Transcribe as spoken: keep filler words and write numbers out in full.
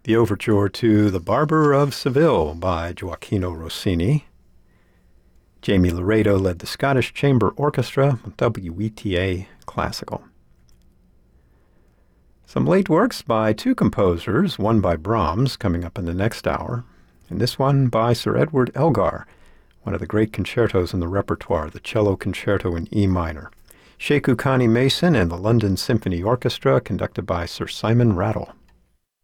The overture to The Barber of Seville by Gioacchino Rossini. Jamie Laredo led the Scottish Chamber Orchestra, W E T A Classical. Some late works by two composers, one by Brahms, coming up in the next hour, and this one by Sir Edward Elgar, one of the great concertos in the repertoire, the Cello Concerto in E minor. Sheku Kani Mason and the London Symphony Orchestra, conducted by Sir Simon Rattle.